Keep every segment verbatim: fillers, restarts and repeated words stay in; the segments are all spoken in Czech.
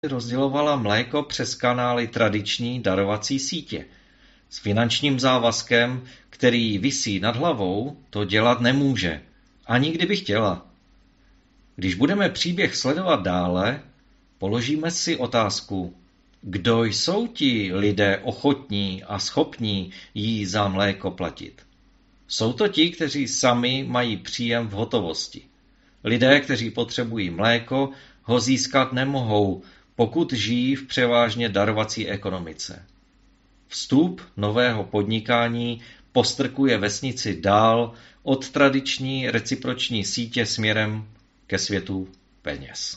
rozdělovala mléko přes kanály tradiční darovací sítě. S finančním závazkem, který visí nad hlavou, to dělat nemůže, ani kdyby chtěla. Když budeme příběh sledovat dále, položíme si otázku, kdo jsou ti lidé ochotní a schopní jí za mléko platit. Jsou to ti, kteří sami mají příjem v hotovosti. Lidé, kteří potřebují mléko, ho získat nemohou, pokud žijí v převážně darovací ekonomice. Vstup nového podnikání postrkuje vesnici dál od tradiční reciproční sítě směrem ke světu peněz.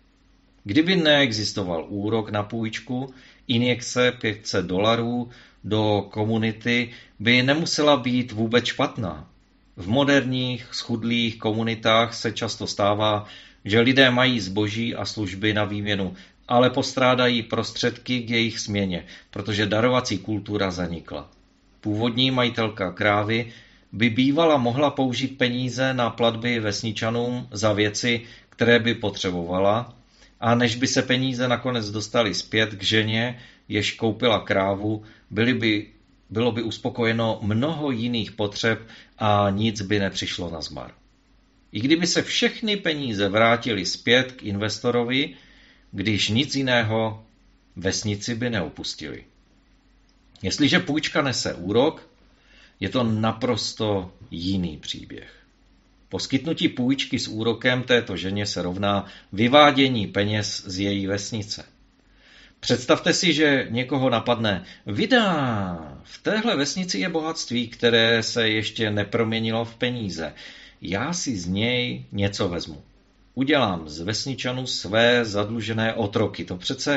Kdyby neexistoval úrok na půjčku, injekce pět set dolarů do komunity by nemusela být vůbec špatná. V moderních, schudlých komunitách se často stává, že lidé mají zboží a služby na výměnu, ale postrádají prostředky k jejich směně, protože darovací kultura zanikla. Původní majitelka krávy by bývala mohla použít peníze na platby vesničanům za věci, které by potřebovala, a než by se peníze nakonec dostaly zpět k ženě, jež koupila krávu, byly by, bylo by uspokojeno mnoho jiných potřeb a nic by nepřišlo nazmar. I kdyby se všechny peníze vrátily zpět k investorovi, když nic jiného vesnici by neopustili. Jestliže půjčka nese úrok, je to naprosto jiný příběh. Poskytnutí půjčky s úrokem této ženě se rovná vyvádění peněz z její vesnice. Představte si, že někoho napadne, vydá, v téhle vesnici je bohatství, které se ještě neproměnilo v peníze. Já si z něj něco vezmu. Udělám z vesničanů své zadlužené otroky. To přece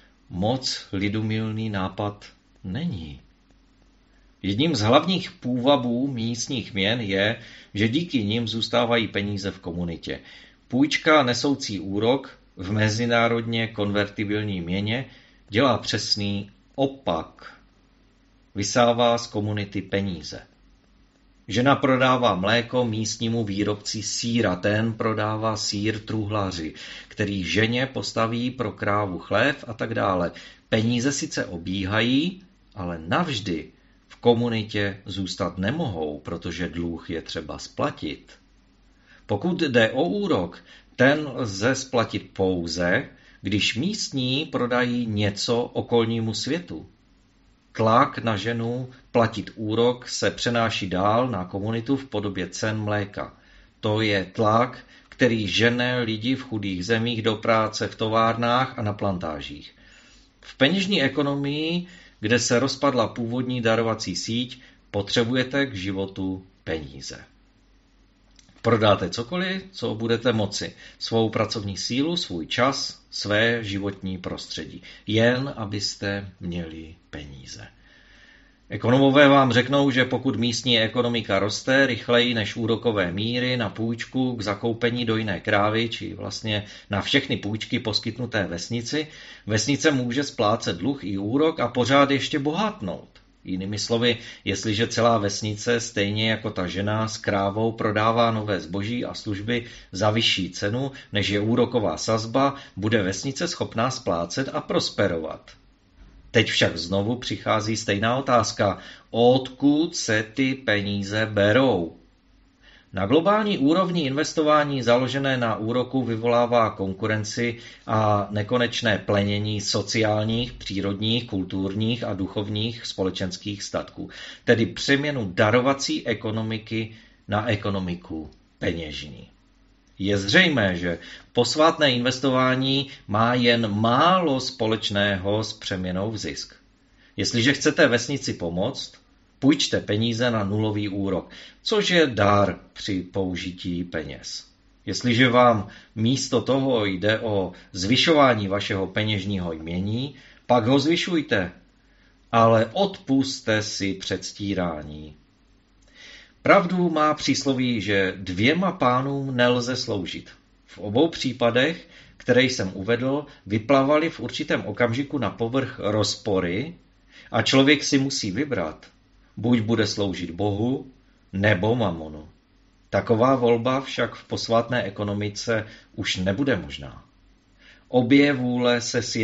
moc lidumilný nápad není. Jedním z hlavních půvabů místních měn je, že díky nim zůstávají peníze v komunitě. Půjčka nesoucí úrok v mezinárodně konvertibilní měně dělá přesný opak. Vysává z komunity peníze. Žena prodává mléko místnímu výrobci sýra, ten prodává sýr truhláři, který ženě postaví pro krávu chlév a tak dále. Peníze sice obíhají, ale navždy v komunitě zůstat nemohou, protože dluh je třeba splatit. Pokud jde o úrok, ten lze splatit pouze, když místní prodají něco okolnímu světu. Tlak na ženu platit úrok se přenáší dál na komunitu v podobě cen mléka. To je tlak, který žene lidi v chudých zemích do práce v továrnách a na plantážích. V peněžní ekonomii, kde se rozpadla původní darovací síť, potřebujete k životu peníze. Prodáte cokoliv, co budete moci. Svou pracovní sílu, svůj čas, své životní prostředí. Jen abyste měli peníze. Ekonomové vám řeknou, že pokud místní ekonomika roste rychleji než úrokové míry na půjčku k zakoupení do jiné krávy, či vlastně na všechny půjčky poskytnuté vesnici, vesnice může splácet dluh i úrok a pořád ještě bohatnout. Jinými slovy, jestliže celá vesnice, stejně jako ta žena s krávou, prodává nové zboží a služby za vyšší cenu, než je úroková sazba, bude vesnice schopná splácet a prosperovat. Teď však znovu přichází stejná otázka, odkud se ty peníze berou? Na globální úrovni investování založené na úroku vyvolává konkurenci a nekonečné plenění sociálních, přírodních, kulturních a duchovních společenských statků, tedy přeměnu darovací ekonomiky na ekonomiku peněžní. Je zřejmé, že posvátné investování má jen málo společného s přeměnou v zisk. Jestliže chcete vesnici pomoct, půjčte peníze na nulový úrok, což je dar při použití peněz. Jestliže vám místo toho jde o zvyšování vašeho peněžního jmění, pak ho zvyšujte, ale odpusťte si předstírání. Pravdu má přísloví, že dvěma pánům nelze sloužit. V obou případech, které jsem uvedl, vyplavaly v určitém okamžiku na povrch rozpory a člověk si musí vybrat. Buď bude sloužit Bohu, nebo mamonu. Taková volba však v posvátné ekonomice už nebude možná. Obě vůle se